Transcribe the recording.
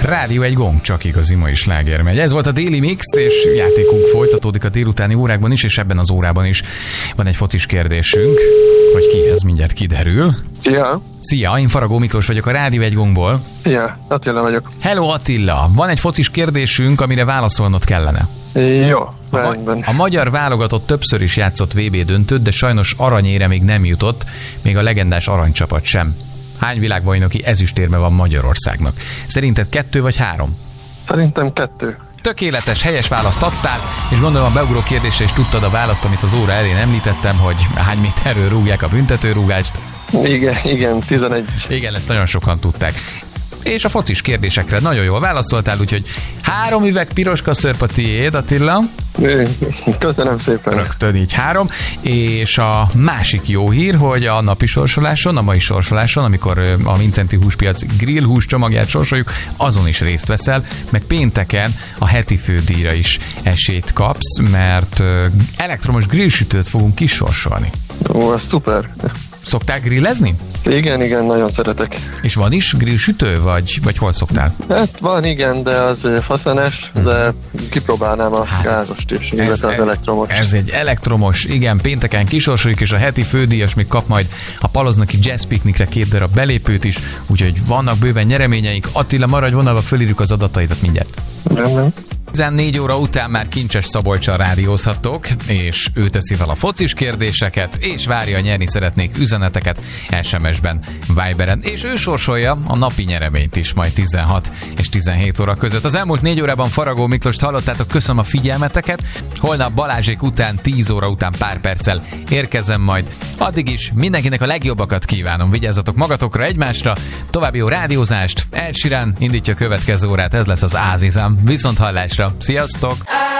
Rádió egy gong, csak igazi mai sláger megy. Ez volt a Daily Mix, és játékunk folytatódik a délutáni órákban is, és ebben az órában is van egy focis kérdésünk, hogy kihez mindjárt kiderül. Szia! Szia, én Faragó Miklós vagyok a Rádió egy gongból. Szia, Attila vagyok. Hello Attila, van egy focis kérdésünk, amire válaszolnod kellene. Jó, rendben. A magyar válogatott többször is játszott VB döntőt, de sajnos aranyére még nem jutott, még a legendás aranycsapat sem. Hány világbajnoki ezüstérme van Magyarországnak? Szerinted 2 vagy 3? Szerintem 2. Tökéletes, helyes választ adtál, és gondolom a beugró kérdésre is tudtad a választ, amit az óra elén említettem, hogy hány méterről rúgják a büntetőrúgást. Igen, 11. Igen, ezt nagyon sokan tudták. És a focis kérdésekre nagyon jól válaszoltál, úgyhogy 3 üveg piroska szörp a tiéd, Attila. Köszönöm szépen. Rögtön így 3. És a másik jó hír, hogy a napi sorsoláson, a mai sorsoláson, amikor a Vincenti Húspiac grillhús csomagját sorsoljuk, azon is részt veszel, meg pénteken a heti fődíjra is esélyt kapsz, mert elektromos grillsütőt fogunk kisorsolni. Ó, ez szuper. Szoktál grillezni? Igen, nagyon szeretek. És van is grillsütő, vagy hol szoktál? Hát van, igen, de az faszanes, de kipróbálnám a gázost is, illetve az elektromos. Ez egy elektromos, igen, pénteken kisorsoljuk, és a heti fődíjas még kap majd a Paloznaki Jazz Picnicre 2 darab belépőt is, úgyhogy vannak bőven nyereményeink. Attila, maradj vonalba, fölírjuk az adataidat mindjárt. Nem. 14 óra után már Kincses Szabolccsal rádiózhatok, és ő teszi fel a focis kérdéseket, és várja, nyerni szeretnék üzeneteket SMS-ben, Viberen, és ő sorsolja a napi nyereményt is majd 16 és 17 óra között. Az elmúlt 4 órában Faragó Miklóst hallottátok, köszönöm a figyelmeteket. Holnap Balázsék után 10 óra után pár perccel érkezem majd. Addig is mindenkinek a legjobbakat kívánom, vigyázzatok magatokra, egymásra, további jó rádiózást. Ed Sheeran indítja a következő órát, ez lesz az Ázizám. Viszont hallásra. Sziasztok!